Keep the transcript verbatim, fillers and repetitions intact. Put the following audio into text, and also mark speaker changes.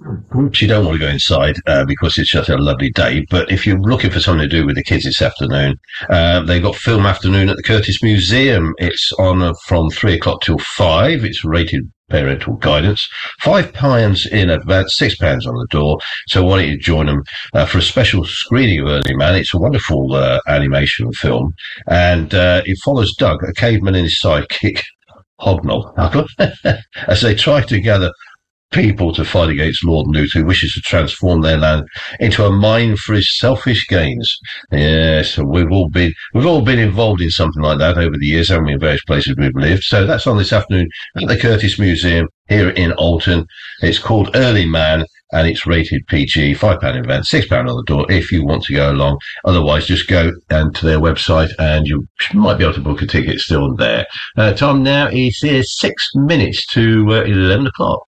Speaker 1: Which you don't want to go inside uh, because it's just a lovely day. But if you're looking for something to do with the kids this afternoon, uh, they've got film afternoon at the Curtis Museum. It's on uh, from three o'clock till five. It's rated parental guidance. Five pounds in advance, six pounds on the door. So why don't you join them uh, for a special screening of Early Man? It's a wonderful uh, animation film, and uh, it follows Doug, a caveman, and his sidekick Hobnob, as they try to gather people to fight against Lord Newt, who wishes to transform their land into a mine for his selfish gains. Yes, we've all been we've all been involved in something like that over the years, haven't we, in various places we've lived. So that's on this afternoon at the Curtis Museum here in Alton. It's called Early Man, and it's rated P G, five pound in advance, six pound on the door if you want to go along. Otherwise, just go and to their website and you might be able to book a ticket still there. Uh, time now is uh, six minutes to uh, eleven o'clock.